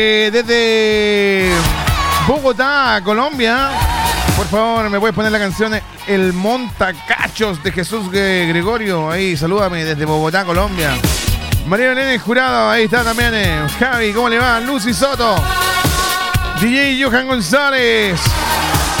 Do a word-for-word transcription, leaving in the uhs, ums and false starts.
eh, desde Bogotá, Colombia. Por favor, me puedes poner la canción El Montacachos de Jesús Gregorio. Ahí, salúdame desde Bogotá, Colombia. María Belén Jurado, ahí está también. Eh. Javi, ¿cómo le va? Lucy Soto. D J Johan González.